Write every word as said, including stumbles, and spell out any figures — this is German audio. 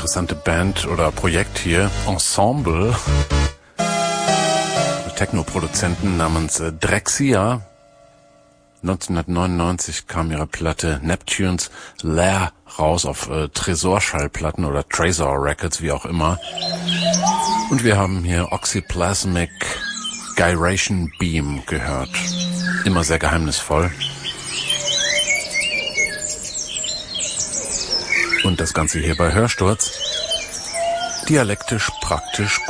interessante Band oder Projekt hier, Ensemble. Techno-Produzenten namens äh, Drexciya. neunzehnhundertneunundneunzig kam ihre Platte Neptune's Lair raus auf äh, Tresorschallplatten oder Trezor Records, wie auch immer. Und wir haben hier Oxyplasmic Gyration Beam gehört. Immer sehr geheimnisvoll. Und das Ganze hier bei Hörsturz. Dialektisch, praktisch,